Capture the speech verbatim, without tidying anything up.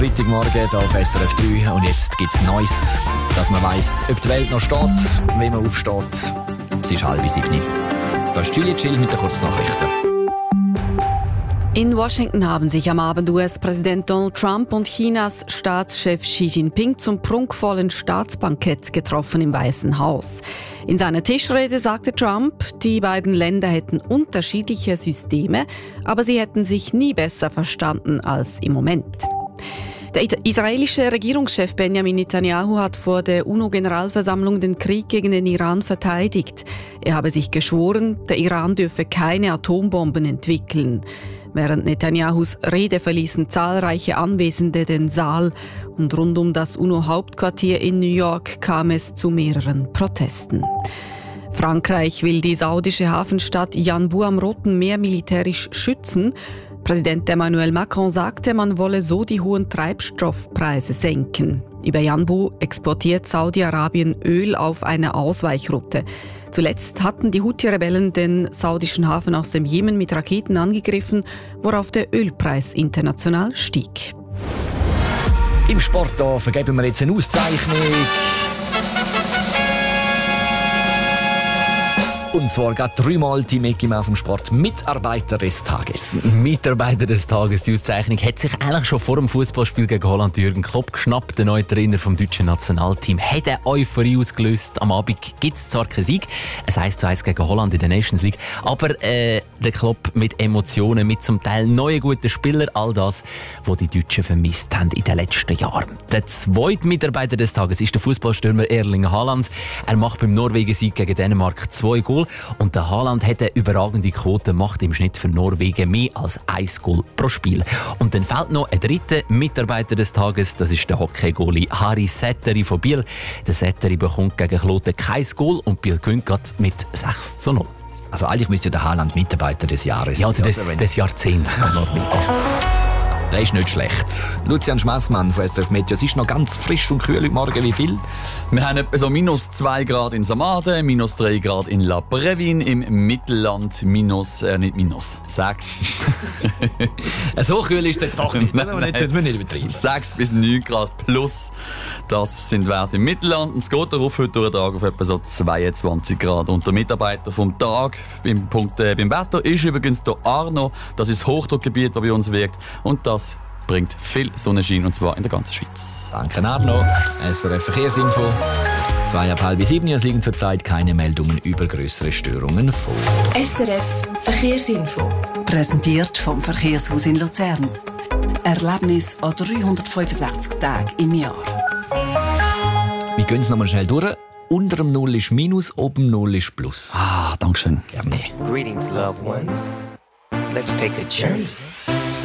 Freitagmorgen hier auf S R F drei und jetzt gibt es Neues, dass man weiss, ob die Welt noch steht, wenn man aufsteht. Es ist halb sieben. Da ist Julia Chill mit den Kurznachrichten. In Washington haben sich am Abend U S-Präsident Donald Trump und Chinas Staatschef Xi Jinping zum prunkvollen Staatsbankett getroffen im Weißen Haus. In seiner Tischrede sagte Trump, die beiden Länder hätten unterschiedliche Systeme, aber sie hätten sich nie besser verstanden als im Moment. Der israelische Regierungschef Benjamin Netanyahu hat vor der UNO-Generalversammlung den Krieg gegen den Iran verteidigt. Er habe sich geschworen, der Iran dürfe keine Atombomben entwickeln. Während Netanyahus Rede verließen zahlreiche Anwesende den Saal und rund um das UNO-Hauptquartier in New York kam es zu mehreren Protesten. Frankreich will die saudische Hafenstadt Yanbu am Roten Meer militärisch schützen. Präsident Emmanuel Macron sagte, man wolle so die hohen Treibstoffpreise senken. Über Yanbu exportiert Saudi-Arabien Öl auf einer Ausweichroute. Zuletzt hatten die Houthi-Rebellen den saudischen Hafen aus dem Jemen mit Raketen angegriffen, worauf der Ölpreis international stieg. Im Sport da vergeben wir jetzt eine Auszeichnung. Und zwar gerade dreimal die Mickey Mouse vom Sport Mitarbeiter des Tages. Mitarbeiter des Tages, die Auszeichnung hat sich eigentlich schon vor dem Fußballspiel gegen Holland Jürgen Klopp geschnappt. Der neue Trainer vom deutschen Nationalteam hat eine Euphorie ausgelöst. Am Abend gibt es zwar keinen Sieg, es heisst zu eins gegen Holland in der Nations League, aber äh, der Klopp mit Emotionen, mit zum Teil neuen guten Spielern, all das, was die Deutschen vermisst haben in den letzten Jahren. Der zweite Mitarbeiter des Tages ist der Fußballstürmer Erling Haaland. Er macht beim Norwegen-Sieg gegen Dänemark zwei Goal. Und der Haaland hat eine überragende Quote, macht im Schnitt für Norwegen mehr als ein Goal pro Spiel. Und dann fehlt noch ein dritter Mitarbeiter des Tages, das ist der Hockey-Goalie Harry Sätteri von Biel. Der Sätteri bekommt gegen Kloten kein Goal und Biel gewinnt gerade mit sechs zu null. Also eigentlich müsste der Haaland Mitarbeiter des Jahres sein. Ja, oder des, des Jahrzehnts. Der ist nicht schlecht. Lucian Schmassmann von S R F Meteo. Es ist noch ganz frisch und kühl heute Morgen. Wie viel? Wir haben etwa so minus zwei Grad in Samaden, minus drei Grad in La Brevine, im Mittelland minus, äh, nicht minus, sechs. So kühl ist es jetzt doch nicht. Nein, jetzt sollten wir nicht übertreiben. sechs bis neun Grad plus. Das sind Werte im Mittelland. Und es geht darauf heute durch den Tag auf etwa so zweiundzwanzig Grad. Und der Mitarbeiter vom Tag beim, Punkt, äh, beim Wetter ist übrigens der Arno. Das ist das Hochdruckgebiet, das bei uns wirkt. Und das bringt viel Sonnenschein, und zwar in der ganzen Schweiz. Danke, Arno. S R F Verkehrsinfo. Zwei ab halb sieben. Es liegen zurzeit keine Meldungen über grössere Störungen vor. S R F Verkehrsinfo. Präsentiert vom Verkehrshaus in Luzern. Erlebnis an dreihundertfünfundsechzig Tagen im Jahr. Wir gehen es nochmal schnell durch. Unter dem Null ist Minus, oben Null ist Plus. Ah, danke schön. Gerne. Greetings, loved ones. Let's take a journey.